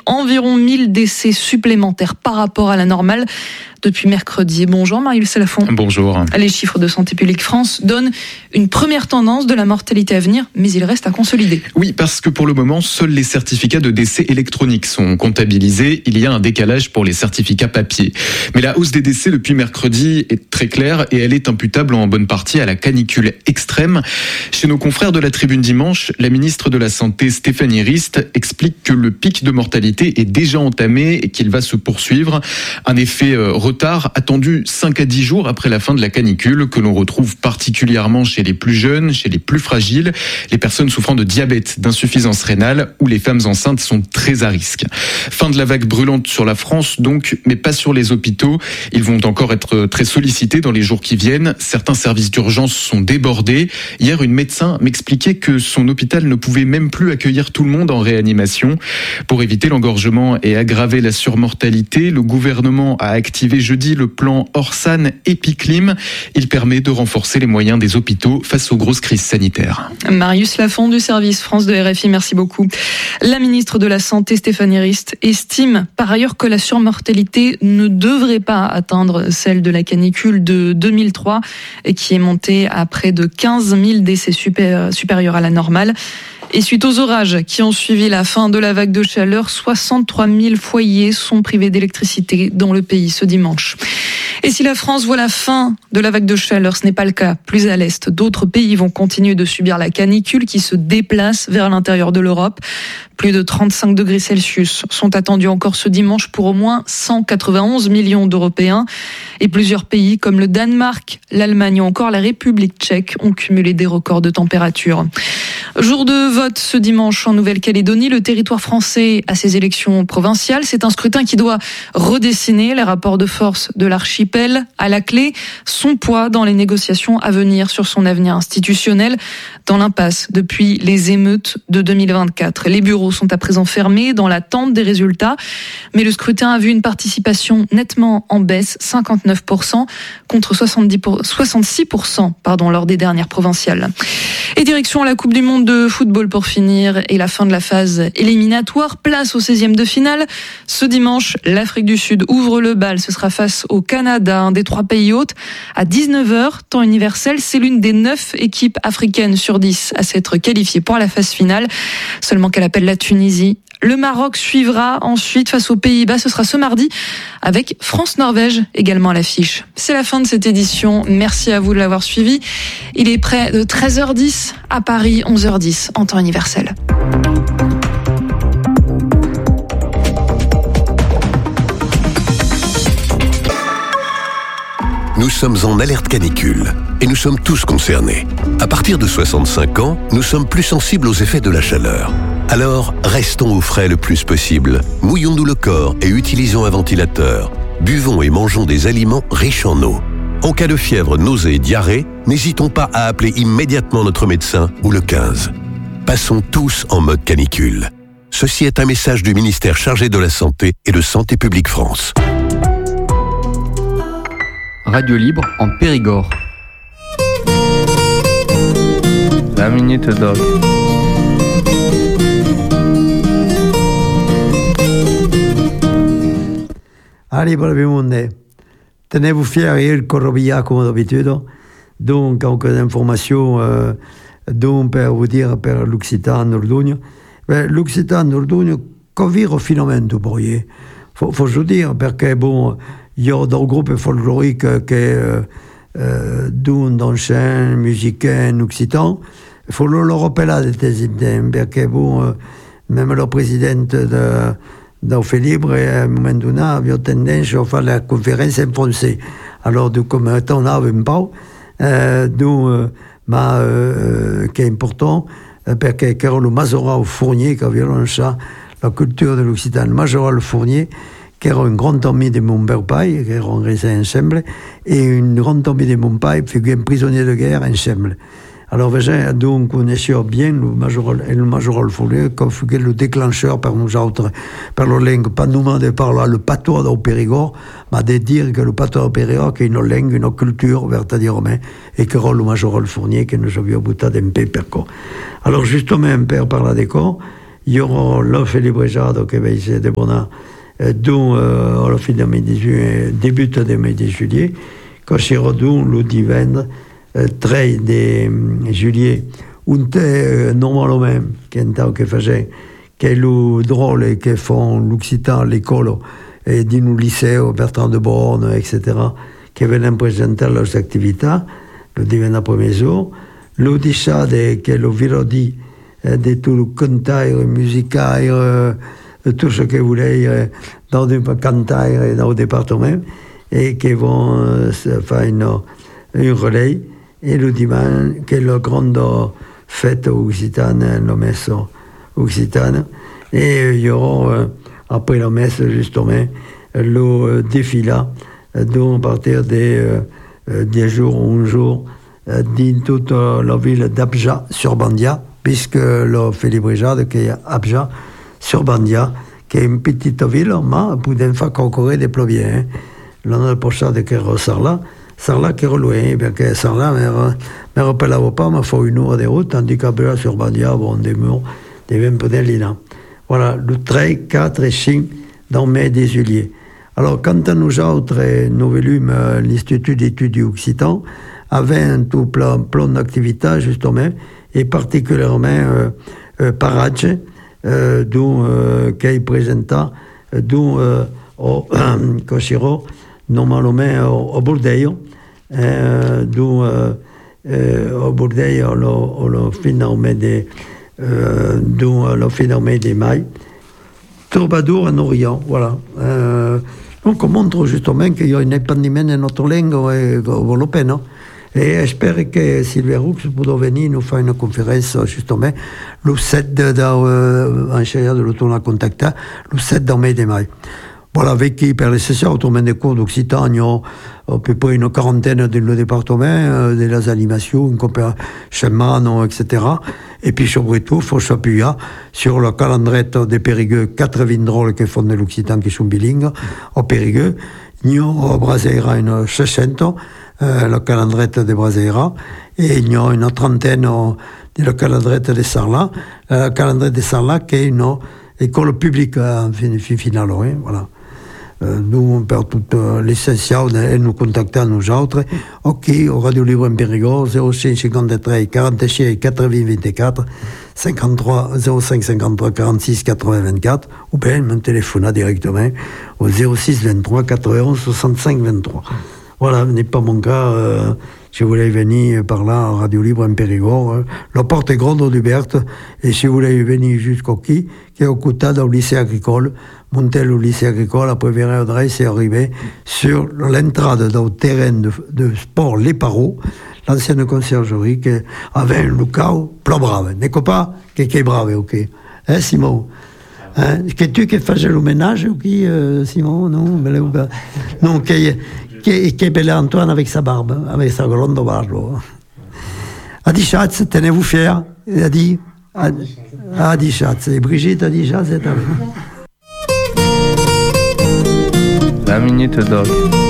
Environ 1000 décès supplémentaires par rapport à la normale depuis mercredi. Bonjour Marius Lafont. Bonjour. Les chiffres de Santé publique France donnent une première tendance de la mortalité à venir, mais il reste à consolider. Oui, parce que pour le moment, seuls les certificats de décès électroniques sont comptabilisés. Il y a un décalage pour les certificats papier. Mais la hausse des décès depuis mercredi est très claire et elle est imputable en bonne partie à la canicule extrême. Chez nos confrères de la Tribune Dimanche, la ministre de la Santé, Stéphanie Rist, explique que le pic de mortalité est déjà entamé et qu'il va se poursuivre. Un effet retard attendu 5 à 10 jours après la fin de la canicule que l'on retrouve particulièrement chez les plus jeunes, chez les plus fragiles, les personnes souffrant de diabète, d'insuffisance rénale ou les femmes enceintes sont très à risque. Fin de la vague brûlante sur la France donc, mais pas sur les hôpitaux. Ils vont encore être très sollicités dans les jours qui viennent. Certains services d'urgence sont débordés. Hier, une médecin m'expliquait que son hôpital ne pouvait même plus accueillir tout le monde en réanimation. Pour éviter l'engorgement et aggraver la surmortalité, le gouvernement a activé jeudi le plan Orsan Epiclim. Il permet de renforcer les moyens des hôpitaux face aux grosses crises sanitaires. Marius Lafont du service France de RFI, merci beaucoup. La ministre de la Santé, Stéphanie Rist, estime par ailleurs que la surmortalité ne devrait pas atteindre celle de la canicule de 2003 et qui est montée à près de 15 000 décès supérieurs à la normale. Et suite aux orages qui ont suivi la fin de la vague de chaleur, 63 000 foyers sont privés d'électricité dans le pays ce dimanche. Et si la France voit la fin de la vague de chaleur, ce n'est pas le cas. Plus à l'est, d'autres pays vont continuer de subir la canicule qui se déplace vers l'intérieur de l'Europe. Plus de 35 degrés Celsius sont attendus encore ce dimanche pour au moins 191 millions d'Européens. Et plusieurs pays comme le Danemark, l'Allemagne ou encore la République tchèque ont cumulé des records de température. Jour de vote ce dimanche en Nouvelle-Calédonie. Le territoire français a ses élections provinciales. C'est un scrutin qui doit redessiner les rapports de force de l'archipel. À la clé, son poids dans les négociations à venir sur son avenir institutionnel. Dans l'impasse depuis les émeutes de 2024. Les bureaux sont à présent fermés dans l'attente des résultats. Mais le scrutin a vu une participation nettement en baisse, 59% contre 66% lors des dernières provinciales. Et direction la Coupe du Monde de football pour finir et la fin de la phase éliminatoire. Place au 16e de finale. Ce dimanche, l'Afrique du Sud ouvre le bal. Ce sera face au Canada, un des 3 pays hôtes. À 19h, temps universel, c'est l'une des 9 équipes africaines sur 10 à s'être qualifiée pour la phase finale. Seulement qu'elle appelle la Tunisie. Le Maroc suivra ensuite face aux Pays-Bas. Ce sera ce mardi avec France-Norvège également à l'affiche. C'est la fin de cette édition. Merci à vous de l'avoir suivi. Il est près de 13h10 à Paris, 11h10 en temps universel. Nous sommes en alerte canicule et nous sommes tous concernés. À partir de 65 ans, nous sommes plus sensibles aux effets de la chaleur. Alors, restons au frais le plus possible. Mouillons-nous le corps et utilisons un ventilateur. Buvons et mangeons des aliments riches en eau. En cas de fièvre, nausées et diarrhée, n'hésitons pas à appeler immédiatement notre médecin ou le 15. Passons tous en mode canicule. Ceci est un message du ministère chargé de la Santé et de Santé publique France. Radio Libre en Périgord. La Minute Dog. Allez, bravi monde, tenez-vous fiers et il corrobilla comme d'habitude. Donc, quelques informations donc, per vous dire per l'Occitan Nordugno. L'Occitan Nordugno, convire finalmente poi. Faut je dire, perché bon, il y a des groupes folkloriques qui d'un d'anciens musiciens occitans. Il faut leur appeler de tes idées, perché bon, même le président de Fait Libre, à un moment donné, avait tendance à faire la conférence en français. Alors, comme on avait un peu, qui est important, parce que le Majoral Fournier, qui avait lancé la culture de l'Occitan, le Majoral Fournier, qui era un grand ami de mon père, qui eran restés ensemble, et une grande ami de mon père, qui fut un prisonnier de guerre ensemble. Alors, donc, on connaissait bien le Majoral Fournier, comme fut le déclencheur par nous autres, par la langue, pas nous de parler le patois du Périgord, mais de dire que le patois du Périgord, c'est une langue, une culture, vertadirement, et que le Majoral Fournier, que nous avions bouté d'un peu per quoi. Alors, justement, un père parla de quoi, il y aura le Félibrejado qui va essayer de bonheur, dont à la fin de mai de juillet, début de mai de juillet, quand il y aura le divendres, 3 de juillet, normalement, qui est un temps que faisait, che lo drole che font l'Occitan, l'école, e di un liceo, Bertrand de Borne, etc., che vengono presentare le loro attività, lo diventa premier jour. Lo diciate che lo virodi di tutto il cantaire, musicaire, tutto ciò che volete, dans le cantaire, dans le département, e che vont fare un relais, e lo dimanche che la grande fête occitane l'ho messo occitane, et il y aura, après la messe, justement, le défilé, donc à partir des 10 jours ou 1 jour, dans toute la ville d'Abja sur Bandia, puisque le Félibrejado qui est Abja sur Bandia, qui est une petite ville, mais pour une fois concourir des ploviers. Hein. L'année prochaine, qui est Sarlat qui est loin, parce que Sarlat, ne rappelle pas, mais il faut 1 heure de route, tandis qu'Abja sur Bandia, bon, des murs, des 20 peu d'Elina. Voilà, le 3, 4 et 5 dans mai des juillet. Alors, quand nous autres, nous volumes, l'Institut d'études occitan, avait un tout plan d'activité, justement, et particulièrement Parage, dont qui présenta, dont au Cochiro, normalement au Bordeaux, dont au Bordeaux, le phénomène des dont le phénomène des mailles, troubadour en Orient, voilà. Donc on montre justement qu'il y a un épandiment de notre langue européenne. Et j'espère que Sylvia Roux pourra venir nous faire une conférence justement le 7 en chaleur de l'automne à contacter, le 7 de mai. Voilà, avec qui, per les sessions, autour des cours d'Occitan, il y a à peu près une quarantaine dans le département, des animations, chemin, etc. Et puis, surtout, il faut s'appuyer sur le calendrier des Périgueux, 80 drôles qui font de l'Occitan, qui sont bilingues, au Périgueux. Il y a au Braseira une 600, le calendrier de Braseira, et il y a une trentaine de le calendrier de Sarlat, le calendrier de Sarlat qui est une école publique, en final, voilà. Nous, on perd tout l'essentiel et nous contactons nous autres. Ok, au Radio Libre en Périgord, 05 53 46 80 24, 53 05 53 46 80 24, ou bien me téléphoner directement au 06 23 91 65 23. Voilà, ce n'est pas mon cas. Si vous voulez venir par là, à Radio Libre en Périgord, la porte est grande ouverte. Et si vous voulez venir jusqu'au qui est au côté du lycée agricole, montez le lycée agricole, après verrez adresse et arriver sur l'entrée du terrain de sport Les Paros, l'ancienne conciergerie qui avait un local plus brave. N'est-ce pas qui est brave, ok? Hein, Simon? Hein? Que tu qui faisais le ménage, ok, Simon? Non, non, qui est bel Antoine avec sa barbe, avec sa grande barbe. Adi Schatz, tenez-vous fiers? Adi Schatz. Et Brigitte Adi Schatz est avec nous. La Minute Dog.